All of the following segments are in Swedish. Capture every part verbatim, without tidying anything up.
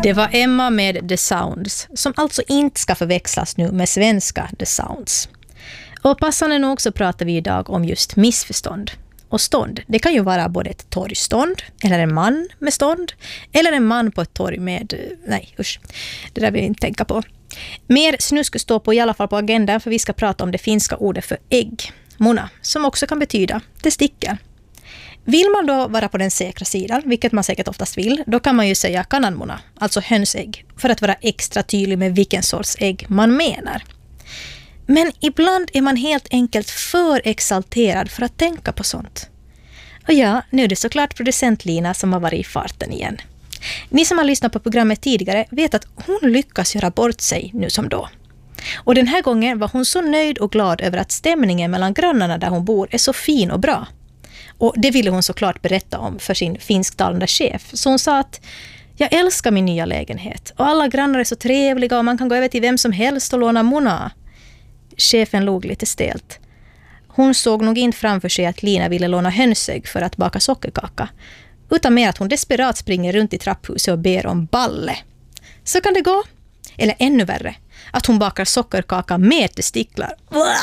Det var Emma med The Sounds, som alltså inte ska förväxlas nu med svenska The Sounds. Och passande nog så pratar vi idag om just missförstånd. Och stånd, det kan ju vara både ett torgstånd, eller en man med stånd, eller en man på ett torg med... Nej, usch, det där vill vi inte tänka på. Mer snusk står på i alla fall på agendan, för vi ska prata om det finska ordet för ägg, muna, som också kan betyda det sticker. Vill man då vara på den säkra sidan, vilket man säkert oftast vill, då kan man ju säga kananmuna, alltså hönsägg, för att vara extra tydlig med vilken sorts ägg man menar. Men ibland är man helt enkelt för exalterad för att tänka på sånt. Och ja, nu är det såklart producent Lina som har varit i farten igen. Ni som har lyssnat på programmet tidigare vet att hon lyckas göra bort sig nu som då. Och den här gången var hon så nöjd och glad över att stämningen mellan grannarna där hon bor är så fin och bra. Och det ville hon såklart berätta om för sin finsktalande chef. Så hon sa att jag älskar min nya lägenhet och alla grannar är så trevliga och man kan gå över till vem som helst och låna muna. Chefen låg lite stelt. Hon såg nog inte framför sig att Lina ville låna hönsägg för att baka sockerkaka, utan mer att hon desperat springer runt i trapphuset och ber om balle. Så kan det gå. Eller ännu värre, att hon bakar sockerkaka med testiklar.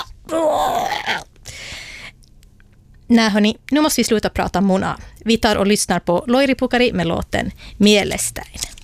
Nej hörni, nu måste vi sluta prata muna. Vi tar och lyssnar på Loiri Pukari med låten Mielestäin.